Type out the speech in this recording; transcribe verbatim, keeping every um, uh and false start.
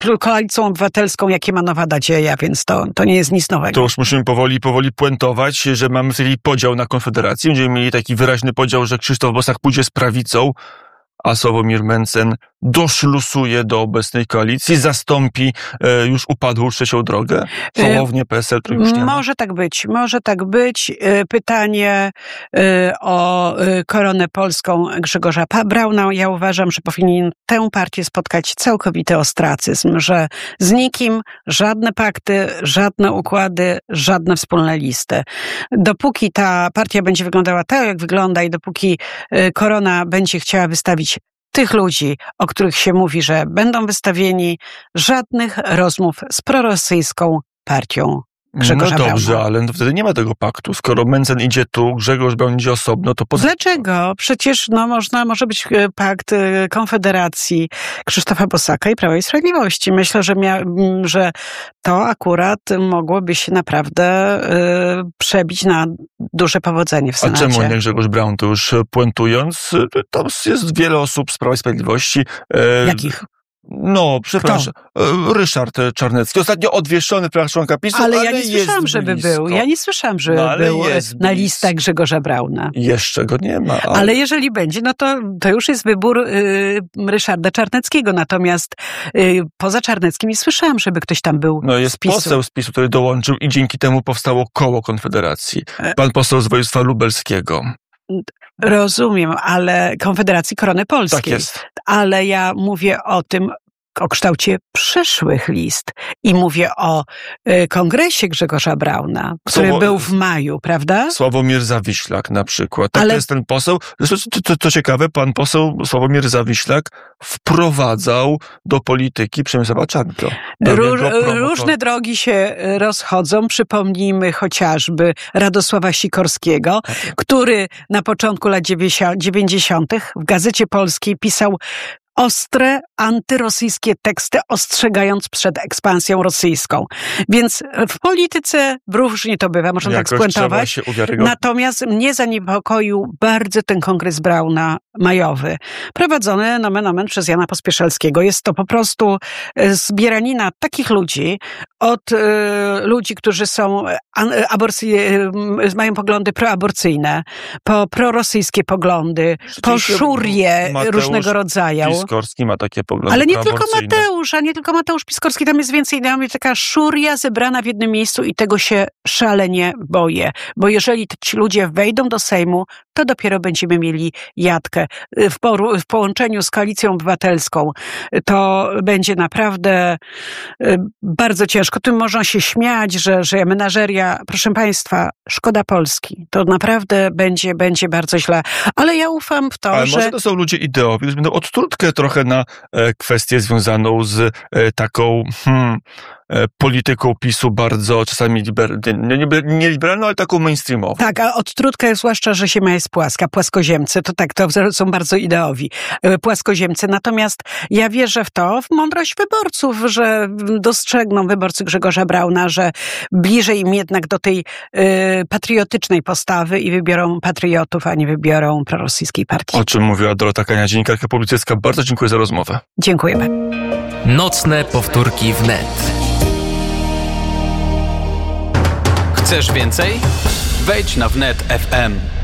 Koalicją Obywatelską, jakie ma nowa nadzieja, więc to, to nie jest nic nowego. To już musimy powoli, powoli puentować, że mamy w tej podział na Konfederację. Będziemy mieli taki wyraźny podział, że Krzysztof Bosak pójdzie z prawicą, a Sławomir Mencen doszlusuje do obecnej koalicji, zastąpi e, już upadłą trzecią drogę? Hołownię, P S L, to już nie ma. Może tak być, może tak być. Pytanie o koronę polską Grzegorza Brauna. Ja uważam, że powinien tę partię spotkać całkowity ostracyzm, że z nikim żadne pakty, żadne układy, żadne wspólne listy. Dopóki ta partia będzie wyglądała tak, jak wygląda i dopóki korona będzie chciała wystawić tych ludzi, o których się mówi, że będą wystawieni, żadnych rozmów z prorosyjską partią Grzegorza No dobrze, Brauna. ale wtedy nie ma tego paktu. Skoro Mencen idzie tu, Grzegorz Braun idzie osobno, to poza... Dlaczego? Przecież no, można, może być pakt Konfederacji Krzysztofa Bosaka i Prawa i Sprawiedliwości. Myślę, że, mia, że to akurat mogłoby się naprawdę y, przebić na duże powodzenie w Senacie. A czemu nie Grzegorz Braun? To już puentując, tam jest wiele osób z Prawa i Sprawiedliwości. E, Jakich? No, przepraszam. Kto? Ryszard Czarnecki. Ostatnio odwieszony w prawach członka PiSu, ale, ale ja nie słyszałam, żeby blisko. był. Ja nie słyszałam, żeby no, był na blisko. listach Grzegorza Brauna. Jeszcze go nie ma. Ale, ale jeżeli będzie, no to, to już jest wybór y, Ryszarda Czarneckiego. Natomiast y, poza Czarneckim nie słyszałam, żeby ktoś tam był No jest z PiSu. poseł z PiSu, który dołączył i dzięki temu powstało koło Konfederacji. Pan poseł z województwa lubelskiego. Rozumiem, ale Konfederacji Korony Polskiej. Tak jest. Ale ja mówię o tym, o kształcie przyszłych list. I mówię o y, kongresie Grzegorza Brauna, który Słowo, był w maju, prawda? Sławomir Zawiślak na przykład. Tak, Ale... to jest ten poseł. Zresztą, to, to, to ciekawe, pan poseł Sławomir Zawiślak wprowadzał do polityki Przemysława Czarnka. Ró- różne drogi się rozchodzą. Przypomnijmy chociażby Radosława Sikorskiego, tak, który na początku lat dziewięćdziesiątych w Gazecie Polskiej pisał ostre, antyrosyjskie teksty, ostrzegając przed ekspansją rosyjską. Więc w polityce różnie to bywa, można tak spuentować. Natomiast mnie zaniepokoił bardzo ten kongres Brauna majowy, prowadzony nomen omen przez Jana Pospieszelskiego. Jest to po prostu zbieranina takich ludzi, od y, ludzi, którzy są aborcji, y, mają poglądy proaborcyjne, po prorosyjskie poglądy, po szurie Mateusz różnego rodzaju. Piskorski ma takie poglądy. Ale nie tylko Mateusz, a nie tylko Mateusz Piskorski, tam jest więcej, tam jest taka szuria zebrana w jednym miejscu i tego się szalenie boję. Bo jeżeli ci ludzie wejdą do Sejmu, to dopiero będziemy mieli jatkę. W, poru, w połączeniu z Koalicją Obywatelską to będzie naprawdę bardzo ciężko. Tym można się śmiać, że, że menażeria, proszę Państwa, szkoda Polski. To naprawdę będzie, będzie bardzo źle. Ale ja ufam w to, Ale że... może to są ludzie ideowi, którzy będą odtrutkę trochę na e, kwestię związaną z e, taką hmm, e, polityką PiSu bardzo czasami liber, nie, nie, nie liberalną, ale taką mainstreamową. Tak, a odtrutka zwłaszcza, że ziemia jest płaska. Płaskoziemcy, to tak, to są bardzo ideowi. E, płaskoziemcy. Natomiast ja wierzę w to, w mądrość wyborców, że dostrzegną wyborcy Grzegorza Brauna, że bliżej im jednak do tej e, patriotycznej postawy i wybiorą patriotów, a nie wybiorą prorosyjskiej partii. O czym mówiła Dorota Kania, dziennikarka publicystka. Bardzo dziękuję za rozmowę. Dziękujemy. Nocne powtórki wnet. Chcesz więcej? Wejdź na wnet kropka f m.